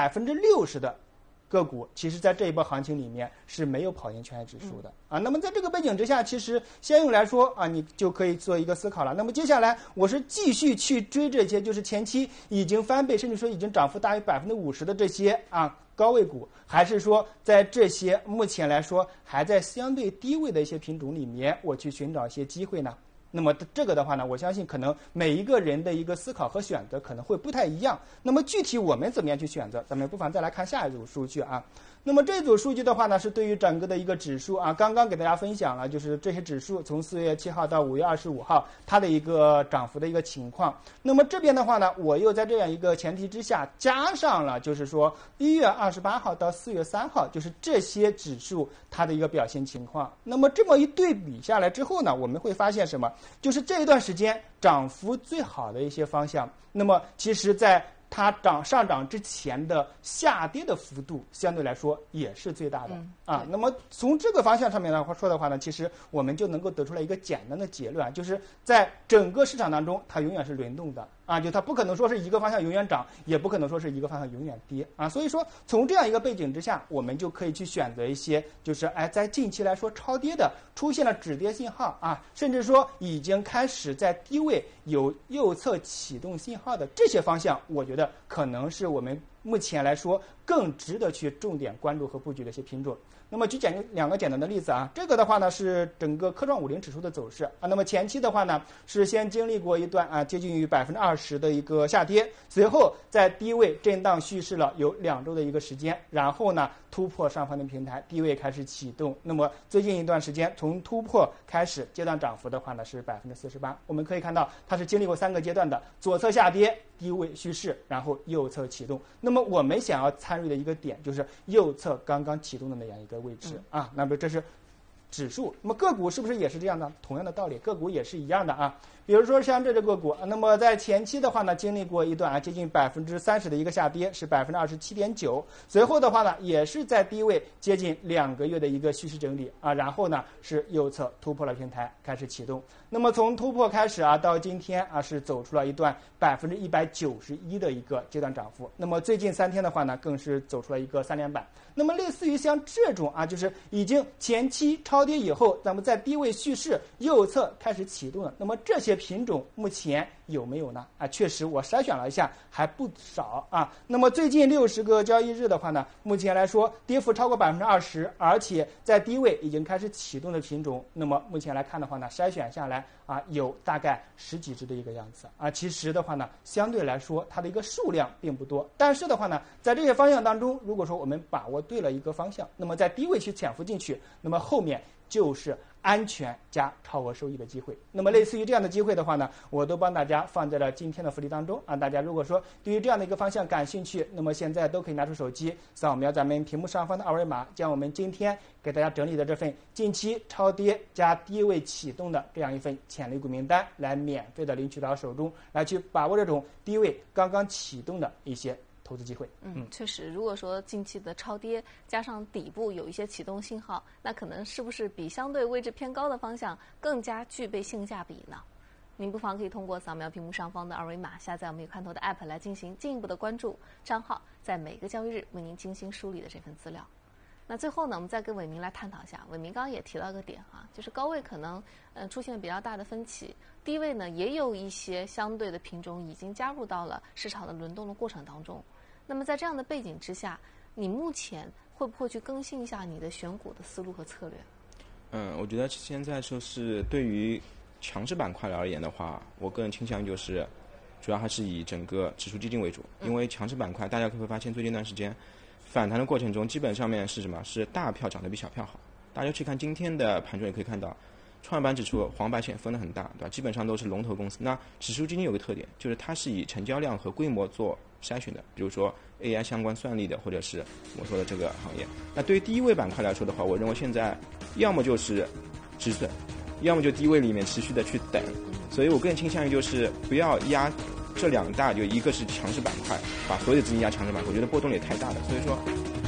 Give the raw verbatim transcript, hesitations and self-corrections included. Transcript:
百分之六十的个股，其实在这一波行情里面是没有跑赢全业指数的啊。那么在这个背景之下，其实相应来说啊，你就可以做一个思考了。那么接下来我是继续去追这些就是前期已经翻倍，甚至说已经涨幅大于百分之五十的这些啊高位股，还是说在这些目前来说还在相对低位的一些品种里面，我去寻找一些机会呢？那么这个的话呢，我相信可能每一个人的一个思考和选择可能会不太一样。那么具体我们怎么样去选择，咱们不妨再来看下一组数据啊。那么这组数据的话呢，是对于整个的一个指数啊，刚刚给大家分享了，就是这些指数从四月七号到五月二十五号它的一个涨幅的一个情况。那么这边的话呢，我又在这样一个前提之下，加上了就是说一月二十八号到四月三号，就是这些指数它的一个表现情况。那么这么一对比下来之后呢，我们会发现什么？就是这一段时间涨幅最好的一些方向，那么其实在它涨上涨之前的下跌的幅度相对来说也是最大的、嗯、啊。那么从这个方向上面来说的话呢，其实我们就能够得出来一个简单的结论，就是在整个市场当中，它永远是轮动的啊，就它不可能说是一个方向永远涨，也不可能说是一个方向永远跌啊。所以说从这样一个背景之下，我们就可以去选择一些就是哎在近期来说超跌的，出现了止跌信号啊，甚至说已经开始在低位有右侧启动信号的这些方向，我觉得可能是我们目前来说更值得去重点关注和布局的一些品种。那么举简两个简单的例子啊，这个的话呢是整个科创五零指数的走势啊。那么前期的话呢是先经历过一段啊接近于百分之二十的一个下跌，随后在低位震荡蓄势了有两周的一个时间，然后呢突破上方的平台，低位开始启动。那么最近一段时间从突破开始阶段涨幅的话呢是百分之四十八。我们可以看到它是经历过三个阶段的左侧下跌、低位蓄势，然后右侧启动。那么我们想要参与的一个点就是右侧刚刚启动的那样一个位置、嗯、啊。那么这是指数，那么个股是不是也是这样的？同样的道理，个股也是一样的啊。比如说像这只个股，那么在前期的话呢，经历过一段啊接近百分之三十的一个下跌，是百分之二十七点九。随后的话呢，也是在低位接近两个月的一个趋势整理啊，然后呢是右侧突破了平台，开始启动。那么从突破开始啊，到今天啊是走出了一段百分之一百九十一的一个阶段涨幅。那么最近三天的话呢，更是走出了一个三连板。那么类似于像这种啊，就是已经前期超跌以后，那么在低位蓄势，右侧开始启动了。那么这些品种目前有没有呢？啊，确实我筛选了一下，还不少啊。那么最近六十个交易日的话呢，目前来说跌幅超过百分之二十，而且在低位已经开始启动的品种，那么目前来看的话呢，筛选下来啊，有大概十几只的一个样子啊。其实的话呢，相对来说它的一个数量并不多，但是的话呢，在这些方向当中，如果说我们把握对了一个方向，那么在低位去潜伏进去，那么后面就是安全加超额收益的机会。那么类似于这样的机会的话呢，我都帮大家放在了今天的福利当中啊。大家如果说对于这样的一个方向感兴趣，那么现在都可以拿出手机扫描咱们屏幕上方的二维码，将我们今天给大家整理的这份近期超跌加低位启动的这样一份潜力股名单，来免费的领取到手中，来去把握这种低位刚刚启动的一些投资机会。 嗯，确实，如果说近期的超跌加上底部有一些启动信号，那可能是不是比相对位置偏高的方向更加具备性价比呢？您不妨可以通过扫描屏幕上方的二维码，下载我们有看头的 app 来进行进一步的关注账号，在每个交易日为您精心梳理的这份资料。那最后呢，我们再跟伟明来探讨一下。伟明刚刚也提到一个点啊，就是高位可能呃出现了比较大的分歧，低位呢也有一些相对的品种已经加入到了市场的轮动的过程当中。那么在这样的背景之下，你目前会不会去更新一下你的选股的思路和策略？ 嗯，我觉得现在就是对于强势板块而言的话，我个人倾向于就是主要还是以整个指数基金为主，因为强势板块大家会发现最近一段时间反弹的过程中，基本上面是什么？是大票涨得比小票好。大家去看今天的盘中也可以看到，创业板指数黄白线分得很大，对吧？基本上都是龙头公司。那指数基金有个特点，就是它是以成交量和规模做筛选的，比如说 A I 相关算力的，或者是我说的这个行业。那对于低位板块来说的话，我认为现在要么就是止损，要么就低位里面持续的去等。所以我更倾向于就是不要压这两大，就一个是强势板块，把所有的资金压强势板块，我觉得波动也太大了。所以说